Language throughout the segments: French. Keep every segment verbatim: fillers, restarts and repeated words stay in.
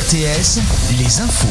R T S, les infos.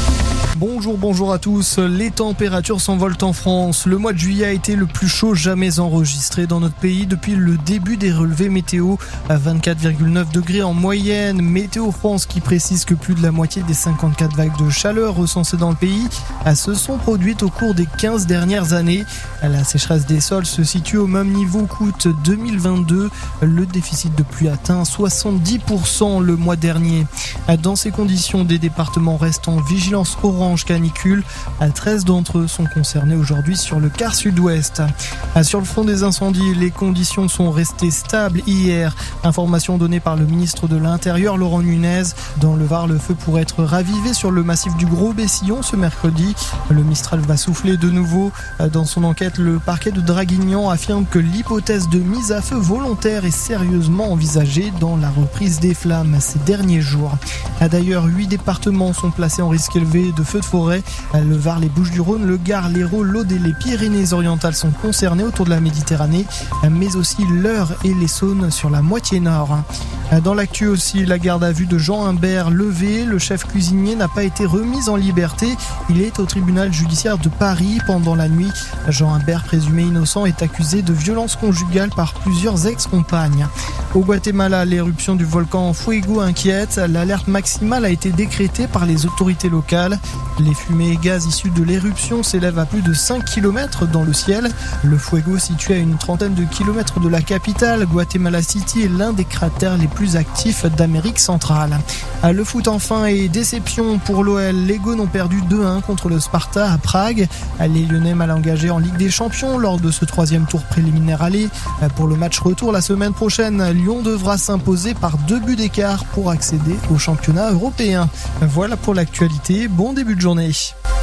Bonjour, bonjour à tous. Les températures s'envolent en France. Le mois de juillet a été le plus chaud jamais enregistré dans notre pays depuis le début des relevés météo à vingt-quatre virgule neuf degrés en moyenne. Météo France qui précise que plus de la moitié des cinquante-quatre vagues de chaleur recensées dans le pays se sont produites au cours des quinze dernières années. La sécheresse des sols se situe au même niveau qu'août deux mille vingt-deux. Le déficit de pluie atteint soixante-dix pour cent le mois dernier. Dans ces conditions, des départements restent en vigilance orange canicule. treize d'entre eux sont concernés aujourd'hui sur le quart sud-ouest. Sur le front des incendies, les conditions sont restées stables hier. Information donnée par le ministre de l'Intérieur, Laurent Nunez. Dans le Var, le feu pourrait être ravivé sur le massif du Gros-Bessillon ce mercredi. Le Mistral va souffler de nouveau. Dans son enquête, le parquet de Draguignan affirme que l'hypothèse de mise à feu volontaire est sérieusement envisagée dans la reprise des flammes ces derniers jours. D'ailleurs, huit départements sont placés en risque élevé de feu de forêt. Le Var, les Bouches-du-Rhône, le Gard, l'Hérault, l'Aude et les Pyrénées-Orientales sont concernés autour de la Méditerranée, mais aussi l'Eure et l'Essonne sur la moitié nord. Dans l'actu aussi, la garde à vue de Jean Imbert levée. Le chef cuisinier n'a pas été remis en liberté. Il est au tribunal judiciaire de Paris pendant la nuit. Jean Imbert, présumé innocent, est accusé de violence conjugale par plusieurs ex-compagnes. Au Guatemala, l'éruption du volcan Fuego inquiète. L'alerte maximale a été décrétée par les autorités locales. Les fumées et gaz issus de l'éruption s'élèvent à plus de cinq kilomètres dans le ciel. Le Fuego, situé à une trentaine de kilomètres de la capitale, Guatemala City, est l'un des cratères les plus actifs d'Amérique centrale. Le foot enfin et déception pour l'O L. Les Gones ont perdu deux un contre le Sparta à Prague. Les Lyonnais mal engagés en Ligue des Champions lors de ce troisième tour préliminaire aller. Pour le match retour la semaine prochaine, Lyon devra s'imposer par deux buts d'écart pour accéder au championnat européen. Voilà pour l'actualité. Bon début de journée.